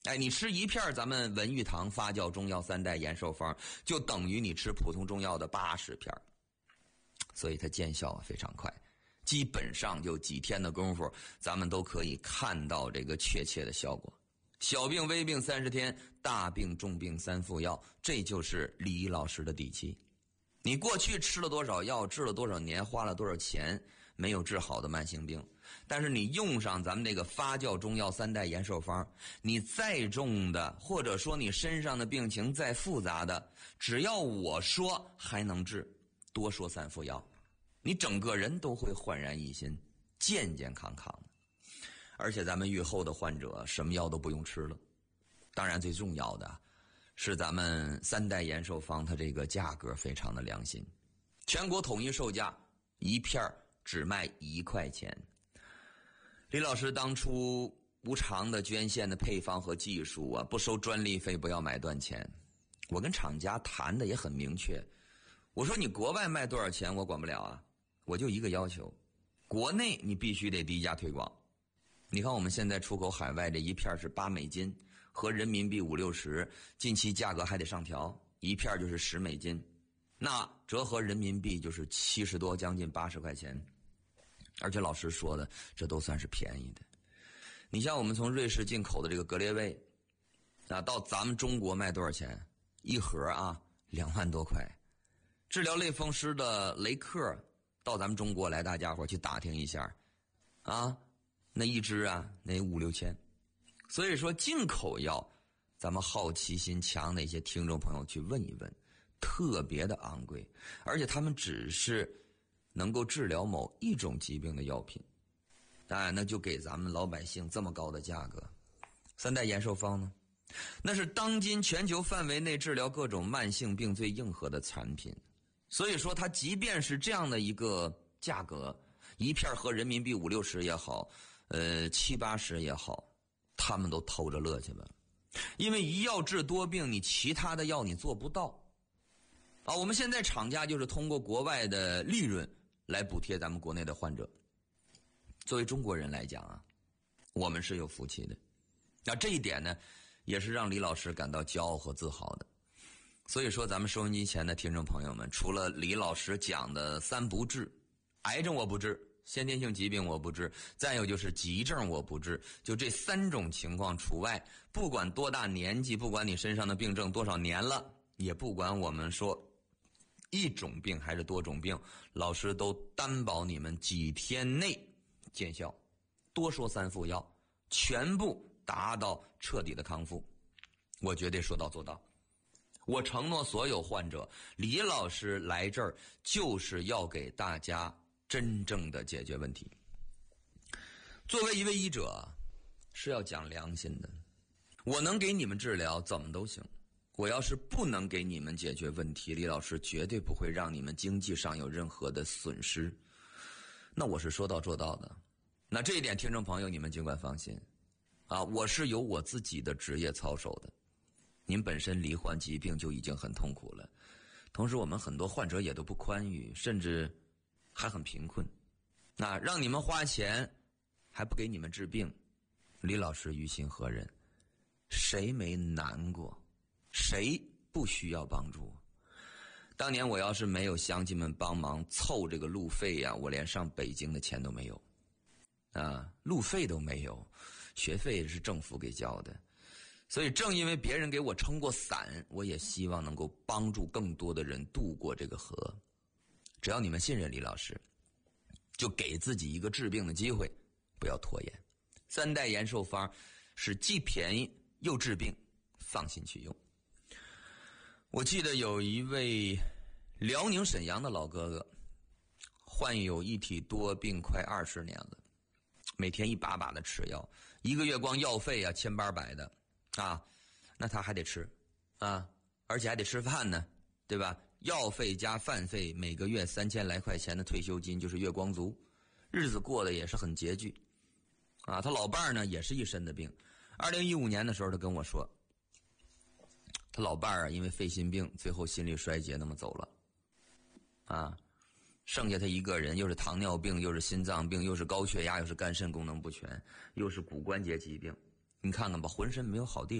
哎，你吃一片咱们文玉堂发酵中药3代延寿方，就等于你吃普通中药的80片，所以它见效非常快，基本上就几天的功夫，咱们都可以看到这个确切的效果。小病微病30天，大病重病3副药，这就是李老师的底气。你过去吃了多少药，治了多少年，花了多少钱，没有治好的慢性病，但是你用上咱们这个发酵中药3代延寿方，你再重的，或者说你身上的病情再复杂的，只要我说还能治，多说3副药，你整个人都会焕然一新，健健康康的。而且咱们愈后的患者什么药都不用吃了。当然最重要的是咱们3代延寿方，它这个价格非常的良心，全国统一售价一片只卖1块钱。李老师当初无偿的捐献的配方和技术啊，不收专利费，不要买断钱。我跟厂家谈的也很明确，我说你国外卖多少钱我管不了啊，我就一个要求，国内你必须得低价推广。你看我们现在出口海外这一片是$8，合人民币50-60，近期价格还得上调，一片就是$10，那折合人民币就是70多，将近80块钱。而且老师说的，这都算是便宜的。你像我们从瑞士进口的这个格列卫，到咱们中国卖多少钱？一盒2万多块。治疗类风湿的雷克，到咱们中国来，大家伙去打听一下那一支那5-6千。所以说进口药，咱们好奇心强的一些听众朋友去问一问，特别的昂贵，而且他们只是能够治疗某一种疾病的药品，那就给咱们老百姓这么高的价格。3代延寿方呢，那是当今全球范围内治疗各种慢性病最硬核的产品。所以说它即便是这样的一个价格，一片合人民币50-60也好，70-80也好，他们都偷着乐去了。因为一药治多病，你其他的药你做不到我们现在厂家就是通过国外的利润来补贴咱们国内的患者。作为中国人来讲我们是有福气的。那这一点呢，也是让李老师感到骄傲和自豪的。所以说咱们收音机前的听众朋友们，除了李老师讲的3不治，癌症我不治，先天性疾病我不治，再有就是急症我不治，就这3种情况除外。不管多大年纪，不管你身上的病症多少年了，也不管我们说一种病还是多种病，老师都担保你们几天内见效，多说3副药，全部达到彻底的康复。我绝对说到做到。我承诺所有患者，李老师来这儿就是要给大家真正的解决问题。作为一位医者，是要讲良心的。我能给你们治疗怎么都行，我要是不能给你们解决问题，李老师绝对不会让你们经济上有任何的损失。那我是说到做到的。那这一点听众朋友你们尽管放心我是有我自己的职业操守的。您本身罹患疾病就已经很痛苦了，同时我们很多患者也都不宽裕，甚至还很贫困。那让你们花钱还不给你们治病，李老师于心何忍？谁没难过？谁不需要帮助？当年我要是没有乡亲们帮忙凑这个路费我连上北京的钱都没有路费都没有，学费是政府给交的。所以正因为别人给我撑过伞，我也希望能够帮助更多的人渡过这个河。只要你们信任李老师，就给自己一个治病的机会，不要拖延。3代延寿方是既便宜又治病，放心去用。我记得有一位辽宁沈阳的老哥哥，患有一体多病快20年了，每天一把把的吃药，一个月光药费1800的那他还得吃而且还得吃饭呢，对吧？药费加饭费，每个月3000来块钱的退休金就是月光族，日子过得也是很拮据他老伴儿呢也是一身的病。2015年的时候他跟我说，他老伴儿因为肺心病最后心力衰竭那么走了剩下他一个人，又是糖尿病，又是心脏病，又是高血压，又是肝肾功能不全，又是骨关节疾病你看看吧，浑身没有好地